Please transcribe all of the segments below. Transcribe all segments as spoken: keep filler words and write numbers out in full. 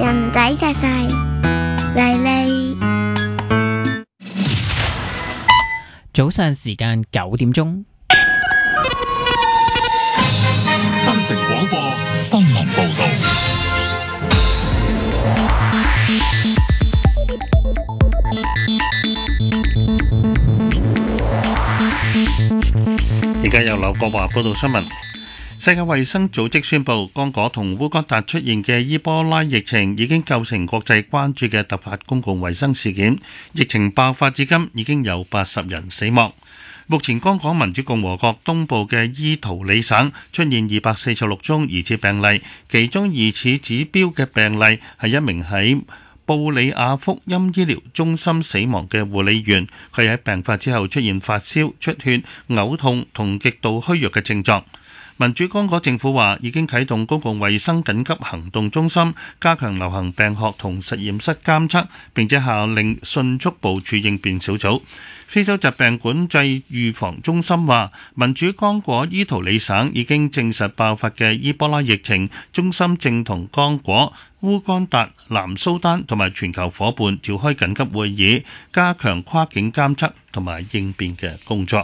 人仔細細，麗麗。 早上時間九點鐘， 新城廣播新聞報道。 而家由劉國華報道新聞。世界衛生組織宣布，剛果同烏干達出現嘅伊波拉疫情已經構成國際關注嘅突發公共衛生事件。疫情爆發至今已經有八十人死亡。目前剛果民主共和國東部嘅伊圖里省出現二百四十六宗疑似病例，其中疑似指標嘅病例係一名喺布里亞福音醫療中心死亡嘅護理員，佢喺病發之後出現發燒、出血、嘔痛同極度虛弱嘅症狀。民主剛果政府話已經啟動公共衛生緊急行動中心，加強流行病學同實驗室監測，並且下令迅速部署應變小組。非洲疾病管制預防中心話，民主剛果伊圖里省已經證實爆發嘅伊波拉疫情，中心正同剛果、烏干達、南蘇丹同埋全球夥伴召開緊急會議，加強跨境監測同埋應變嘅工作。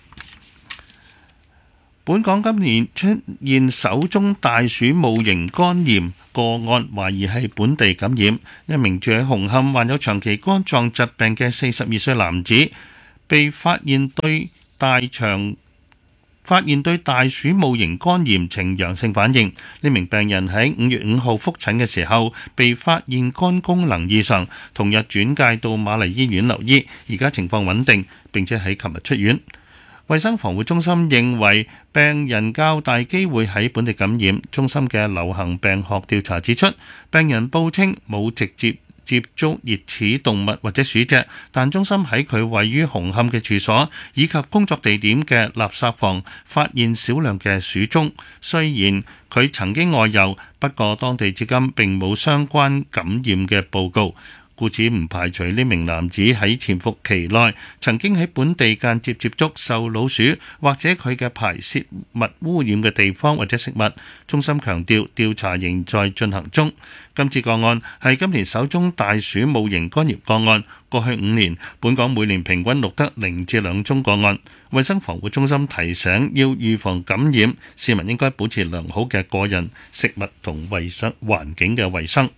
本港今年出現首宗大鼠戊型肝炎個案，懷疑係本地感染。一名住喺紅磡患有長期肝臟疾病嘅四十二歲男子，被發現對大腸發現對大鼠戊型肝炎呈陽性反應。呢名病人喺五月五號覆診嘅時候，被發現肝功能異常，同日轉介到瑪麗醫院留醫，而家情況穩定，並且喺琴日出院。衛生防護中心認為病人較大機會喺本地感染。中心嘅流行病學調查指出，病人報稱冇直接接觸熱齒動物或者鼠隻，但中心喺佢位於紅磡嘅住所以及工作地點嘅垃圾房發現少量嘅鼠蹤。雖然佢曾經外遊，不過當地至今並冇相關感染嘅報告。故此唔排除呢名男子喺潛伏期內曾經喺本地間接接觸受老鼠或者佢嘅排泄物污染嘅地方或者食物。中心強調調查仍在進行中。今次個案係今年首宗大鼠戊型肝炎個案。過去五年，本港每年平均錄得零至兩宗個案。衛生防護中心提醒，要預防感染，市民應該保持良好嘅個人、食物同衛生環境嘅衛生。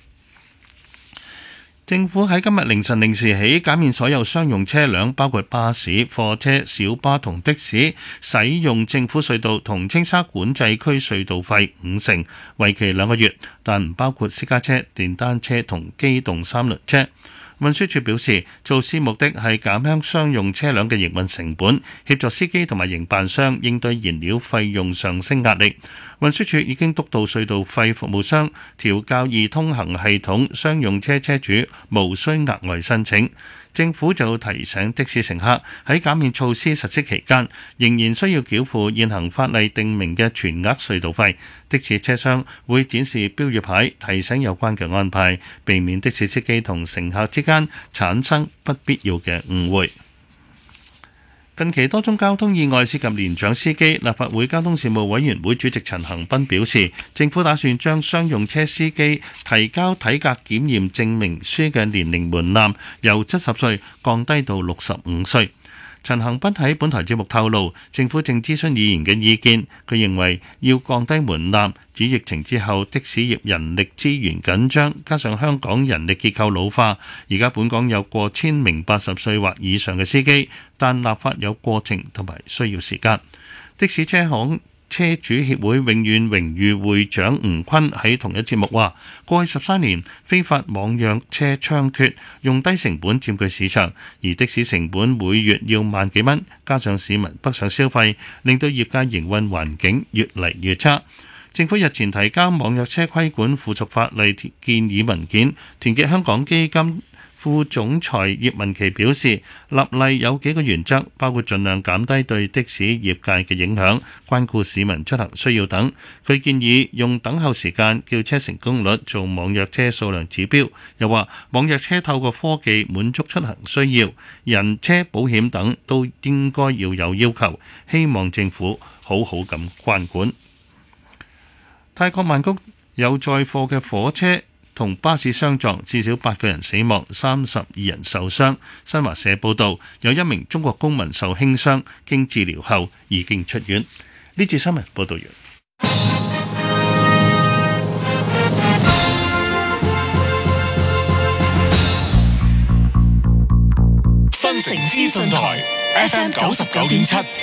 政府喺今日凌晨零時起減免所有商用車輛，包括巴士、貨車、小巴同的士，使用政府隧道同青沙管制區隧道費五成，為期兩個月，但唔包括私家車、電單車同機動三輪車。運輸署表示，措施目的係減輕商用車輛嘅營運成本，協助司機同埋營辦商應對燃料費用上升壓力。運輸署已經督導隧道費服務商調校易通行系統，商用車車主無需額外申請。政府就提醒的士乘客喺減免措施實施期間，仍然需要繳付現行法例定明嘅全額隧道費。的士車廂會展示標語牌，提醒有關嘅安排，避免的士司機同乘客之間產生不必要嘅誤會。近期多宗交通意外涉及年長司機，立法會交通事務委員會主席陳恒鑌表示，政府打算將商用車司機提交體格檢驗證明書嘅年齡門檻由七十歲降低到六十五歲。陳恒鑌喺本台節目透露，政府正諮詢議員嘅意見。佢認為要降低門檻，指疫情之後的士業人力資源緊張，加上香港人力結構老化，而家本港有過千名八十歲或以上嘅司機，但立法有過程同埋需要時間。的士車行車主協會永遠榮譽會長吳坤喺同一節目話，過去十三年非法網約車猖獗，用低成本佔據市場，而的士成本每月要萬幾蚊，加上市民北上消費，令到業界營運環境越嚟越差。政府日前提交網約車規管附屬法例建議文件，團結香港基金副總裁葉文琪表示，立例有幾個原則，包括盡量減低對的士業界嘅影響，關顧市民出行需要等。佢建議用等候時間、叫車成功率做網約車數量指標，又話網約車透過科技滿足出行需要，人車保險等都應該要有要求，希望政府好好咁關管。泰國曼谷有載貨嘅火車同巴士相撞，至少八個人死亡，三十二人受傷。新華社報道，有一名中國公民受輕傷，經治療後已經出院。呢節新聞報道完。 新城資訊台 F M 九十九點七。